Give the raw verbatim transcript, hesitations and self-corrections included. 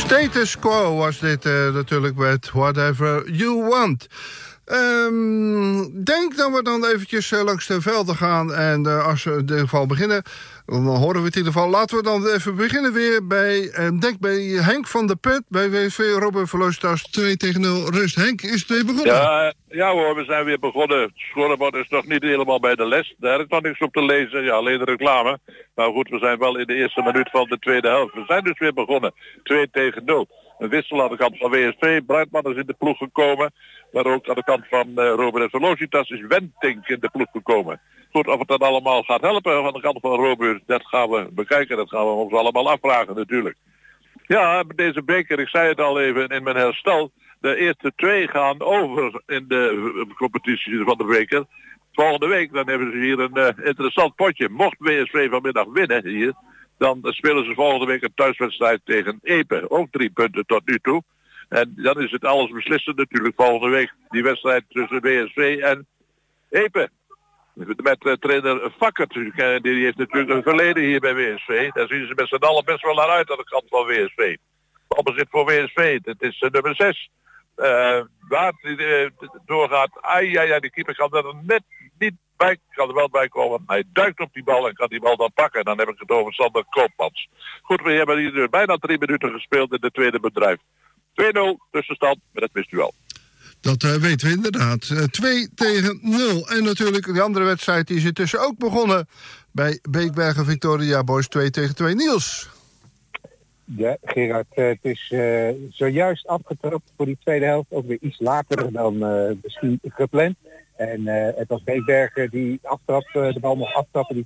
Status Quo was dit uh, natuurlijk met Whatever You Want. Um, denk dat we dan eventjes uh, langs de velden gaan. En uh, als we in ieder geval beginnen, dan horen we het in ieder geval. Laten we dan even beginnen weer bij, uh, denk bij Henk van der Put. Bij W S V Robben Verloostas twee tegen nul rust. Henk, is het weer begonnen? Ja, ja hoor, we zijn weer begonnen. Het scorebord is nog niet helemaal bij de les. Daar is nog niks op te lezen. Ja, alleen de reclame. Maar goed, we zijn wel in de eerste minuut van de tweede helft. We zijn dus weer begonnen. twee tegen nul. Een wissel aan de kant van W S V. Bruidman is in de ploeg gekomen. Maar ook aan de kant van uh, Robert Verloostas is Wentink in de ploeg gekomen. Goed, of het dan allemaal gaat helpen aan de kant van Robert, dat gaan we bekijken. Dat gaan we ons allemaal afvragen natuurlijk. Ja, deze beker, ik zei het al even in mijn herstel. De eerste twee gaan over in de competitie van de beker. Volgende week dan hebben ze hier een uh, interessant potje. Mocht W S V vanmiddag winnen hier, dan spelen ze volgende week een thuiswedstrijd tegen Epe. Ook drie punten tot nu toe. En dan is het alles beslissend natuurlijk volgende week. Die wedstrijd tussen W S V en Epe. Met uh, trainer Vakkert. Die heeft natuurlijk een verleden hier bij W S V. Daar zien ze met z'n allen best wel naar uit aan de kant van W S V. Balbezit voor W S V. Het is uh, nummer zes. Uh, waar die uh, doorgaat. Ai, ja, ja, die keeper kan er net niet bij. Kan er wel bij komen. Hij duikt op die bal en kan die bal dan pakken. Dan heb ik het over Sander Koopmans. Goed, we hebben hier bijna drie minuten gespeeld in de tweede bedrijf. twee nul tussenstand, maar dat wist u al. Dat uh, weten we inderdaad. Uh, twee tegen nul. En natuurlijk de andere wedstrijd die is intussen ook begonnen bij Beekbergen Victoria Boys twee tegen twee. Niels. Ja, Gerard, uh, het is uh, zojuist afgetrapt voor die tweede helft. Ook weer iets later dan uh, misschien gepland. En uh, het was Beekbergen die aftrap, uh, de bal mocht aftrappen. Die